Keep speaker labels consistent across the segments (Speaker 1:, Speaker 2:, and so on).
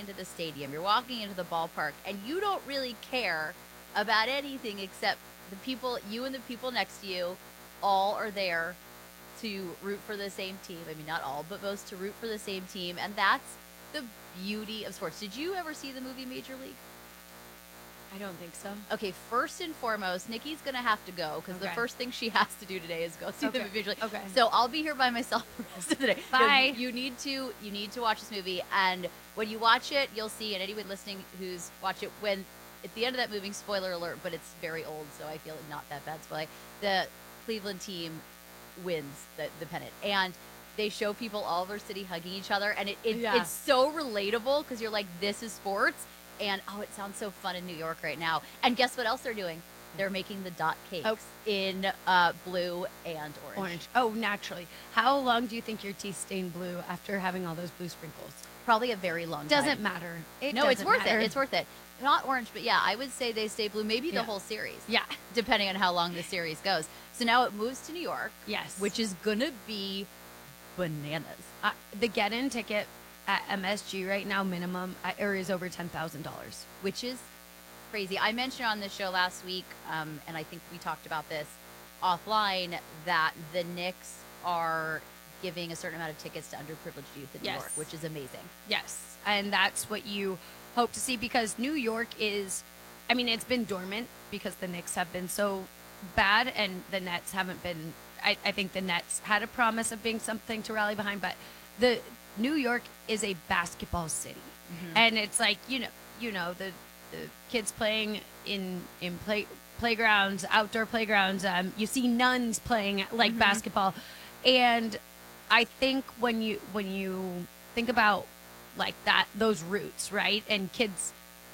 Speaker 1: into the stadium, you're walking into the ballpark, and you don't really care about anything except the people, you and the people next to you, all are there to root for the same team. I mean, not all, but most to root for the same team. And that's the beauty of sports. Did you ever see the movie Major League?
Speaker 2: I don't think so.
Speaker 1: Okay, first and foremost, Nikki's going to have to go because the first thing she has to do today is go see the movie Major League.
Speaker 2: Okay.
Speaker 1: So I'll be here by myself the rest of the day.
Speaker 2: Bye.
Speaker 1: No, you need to watch this movie, and when you watch it, you'll see, and anyone listening who's watched it, when at the end of that movie, spoiler alert, but it's very old, so I feel not that bad spoiler, the Cleveland team wins the pennant, and they show people all over the city hugging each other, and it's so relatable because you're like, this is sports. And, it sounds so fun in New York right now. And guess what else they're doing? They're making the dot cakes in blue and orange.
Speaker 2: Oh, naturally. How long do you think your teeth stain blue after having all those blue sprinkles?
Speaker 1: Probably a very long time.
Speaker 2: Doesn't matter.
Speaker 1: It's worth it. It's worth it. Not orange, but yeah, I would say they stay blue. Maybe the whole series.
Speaker 2: Yeah.
Speaker 1: Depending on how long the series goes. So now it moves to New York.
Speaker 2: Yes.
Speaker 1: Which is going to be bananas.
Speaker 2: The get-in ticket at MSG right now, minimum, is over $10,000.
Speaker 1: Which is crazy. I mentioned on this show last week, and I think we talked about this offline, that the Knicks are giving a certain amount of tickets to underprivileged youth in New York, which is amazing.
Speaker 2: Yes, and that's what you hope to see, because New York is, I mean, it's been dormant because the Knicks have been so bad and the Nets haven't been. I think the Nets had a promise of being something to rally behind, but the New York is a basketball city, and it's like you know the kids playing in playgrounds, outdoor playgrounds. You see nuns playing like basketball, and I think when you think about like that, those roots, right, and kids'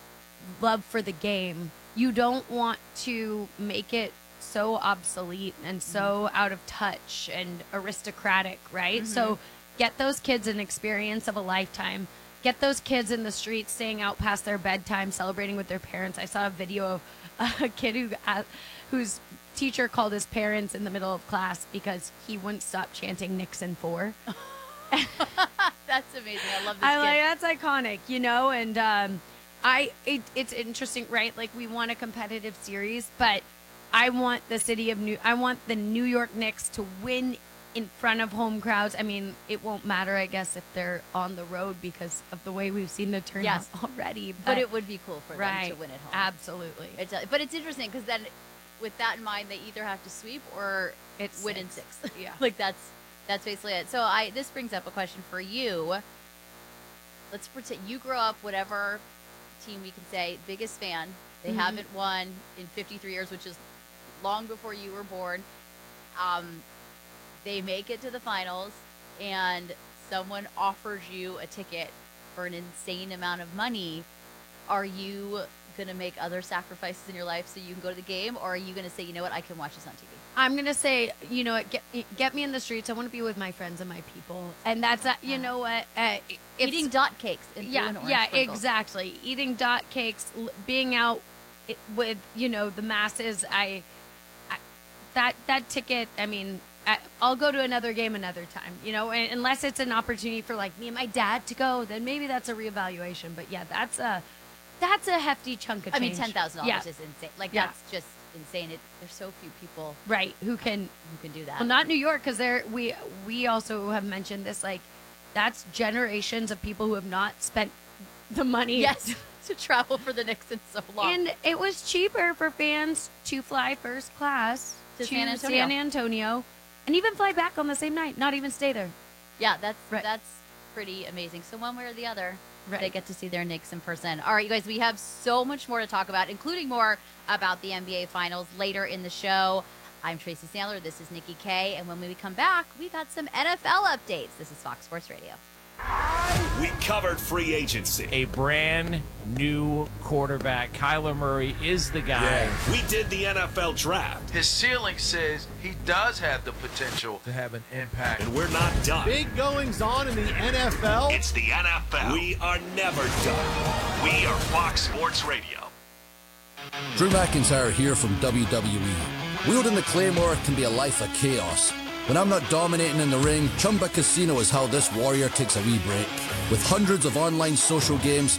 Speaker 2: love for the game, you don't want to make it so obsolete and so out of touch and aristocratic, right? So get those kids an experience of a lifetime. Get those kids in the streets staying out past their bedtime, celebrating with their parents. I saw a video of a kid whose teacher called his parents in the middle of class because he wouldn't stop chanting Nixon 4.
Speaker 1: That's amazing. I love this
Speaker 2: I
Speaker 1: kid.
Speaker 2: like, that's iconic, you know, and it's interesting, right? Like, we want a competitive series, but I want the New York Knicks to win in front of home crowds. I mean, it won't matter, I guess, if they're on the road because of the way we've seen the turnout already.
Speaker 1: But it would be cool for them to win at home.
Speaker 2: Absolutely.
Speaker 1: But it's interesting because then, with that in mind, they either have to sweep or win in 6.
Speaker 2: Yeah.
Speaker 1: Like, that's basically it. So this brings up a question for you. Let's pretend you grow up, whatever team we can say, biggest fan. They haven't won in 53 years, which is long before you were born. They make it to the finals, and someone offers you a ticket for an insane amount of money. Are you going to make other sacrifices in your life so you can go to the game, or are you going to say, you know what, I can watch this on TV?
Speaker 2: I'm going to say, you know what, get me in the streets. I want to be with my friends and my people. And that's, you know what?
Speaker 1: Eating dot cakes. In blue and orange sprinkles.
Speaker 2: Exactly. Eating dot cakes, being out with, you know, the masses. That ticket, I mean, I'll go to another game another time, you know, unless it's an opportunity for like me and my dad to go, then maybe that's a reevaluation. But yeah, that's a hefty chunk of change.
Speaker 1: I mean, $10,000 is insane. Like, that's just insane. There's so few people,
Speaker 2: right, who can
Speaker 1: do that.
Speaker 2: Well, not New York, because we also have mentioned this. Like, that's generations of people who have not spent the money.
Speaker 1: Yes. To travel for the Knicks in so long.
Speaker 2: And it was cheaper for fans to fly first class to San Antonio, and even fly back on the same night, not even stay there.
Speaker 1: Yeah, that's pretty amazing. So one way or the other, they get to see their Knicks in person. All right, you guys, we have so much more to talk about, including more about the NBA Finals later in the show. I'm Tracy Sandler. This is Nikki K. And when we come back, we got some NFL updates. This is Fox Sports Radio.
Speaker 3: We covered free agency.
Speaker 4: A brand new quarterback. Kyler Murray is the guy.
Speaker 3: Yeah. We did the NFL draft.
Speaker 5: His ceiling says he does have the potential to have an impact.
Speaker 3: And we're not done.
Speaker 6: Big goings on in the NFL.
Speaker 3: It's the NFL. We are never done. We are Fox Sports Radio.
Speaker 7: Drew McIntyre here from WWE. Wielding the Claymore can be a life of chaos. When I'm not dominating in the ring, Chumba Casino is how this warrior takes a wee break. With hundreds of online social games,